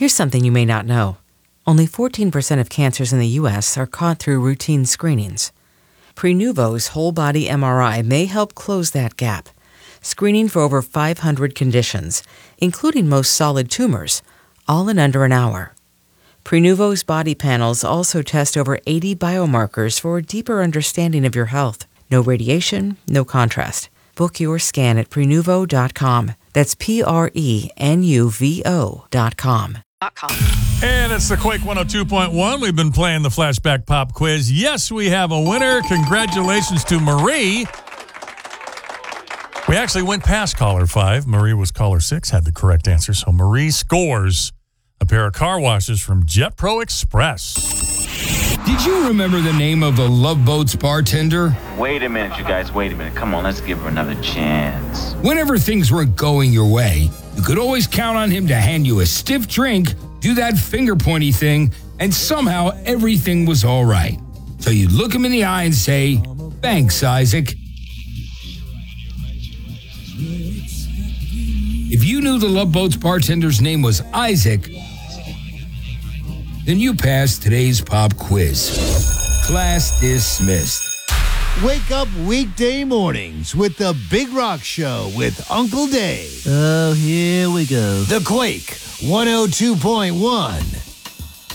Here's something you may not know. Only 14% of cancers in the U.S. are caught through routine screenings. Prenuvo's whole-body MRI may help close that gap, screening for over 500 conditions, including most solid tumors, all in under an hour. Prenuvo's body panels also test over 80 biomarkers for a deeper understanding of your health. No radiation, no contrast. Book your scan at Prenuvo.com. That's Prenuvo.com. And it's the Quake 102.1. We've been playing the Flashback Pop Quiz. Yes, we have a winner. Congratulations to Marie. We actually went past caller 5. Marie was caller 6, had the correct answer. So Marie scores a pair of car washes from Jet Pro Express. Did you remember the name of the Love Boats bartender? Wait a minute, you guys. Wait a minute. Come on, let's give her another chance. Whenever things weren't going your way, you could always count on him to hand you a stiff drink, do that finger-pointy thing, and somehow everything was all right. So you'd look him in the eye and say, "Thanks, Isaac." If you knew the Love Boats bartender's name was Isaac, then you passed today's pop quiz. Class dismissed. Wake up weekday mornings with the Big Rock Show with Uncle Dave. Oh, here we go. The Quake 102.1.